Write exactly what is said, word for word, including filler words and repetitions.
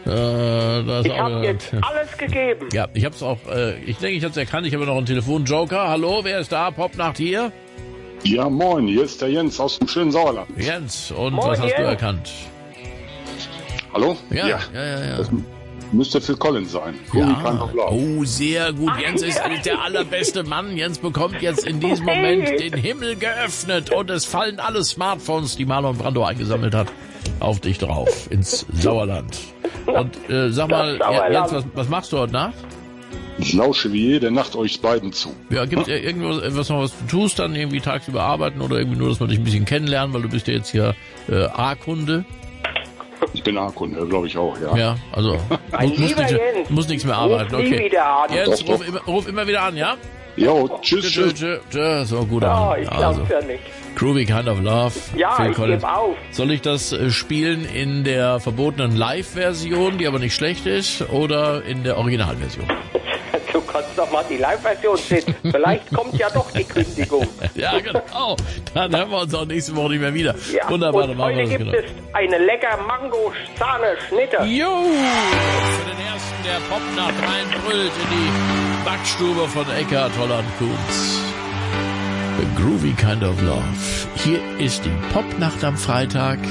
Äh, das Ich habe jetzt alles gegeben. Ja, ich hab's auch, äh, ich denke, ich hab's erkannt. Ich habe noch einen Telefonjoker. Hallo, wer ist da? Popnacht hier? Ja, moin, hier ist der Jens aus dem schönen Sauerland. Jens, und Moin, was hast Jens. du erkannt? Hallo? Ja, ja, ja, ja. ja. Das müsste Phil Collins sein. Groovy Kind of Love. Oh, sehr gut. Jens ist der allerbeste Mann. Jens bekommt jetzt in diesem Moment den Himmel geöffnet und es fallen alle Smartphones, die Marlon Brando eingesammelt hat, auf dich drauf, ins Sauerland. Und äh, sag mal, Jens, was, was machst du heute Nacht? Ich lausche wie jede Nacht euch beiden zu. Ja, gibt es irgendwas, was noch was du tust, dann irgendwie tagsüber arbeiten oder irgendwie nur, dass wir dich ein bisschen kennenlernen, weil du bist ja jetzt hier äh, A-Kunde. Ich bin A-Kunde, glaube ich auch, ja. Ja, also Mein muss, muss, lieber nicht, Jens, muss nichts mehr arbeiten. ruf nie Okay. wieder an. Jens, Doch, ruf, doch. immer, ruf immer wieder an, ja? Jo, tschüss, Tschö, tschüss. tschö, tschö. So, gut. Ja, ich glaub's Also, ja nicht. Groovy Kind of Love. Ja, Phil ich Collins. gebe auf. Soll ich das äh, spielen in der verbotenen Live-Version, die aber nicht schlecht ist, oder in der Originalversion? Du kannst doch mal die Live-Version sehen. Vielleicht kommt ja doch die Kündigung. Ja, genau. Dann hören wir uns auch nächste Woche nicht mehr wieder. Ja, Wunderbar, und dann machen wir heute das gibt genau. es eine lecker Mango-Sahne-Schnitte. Jo! Für den ersten, der Popnacht reinbrüllt in die Backstube von Eckhard Holland-Kunz. The Groovy Kind of Love. Hier ist die Popnacht am Freitag.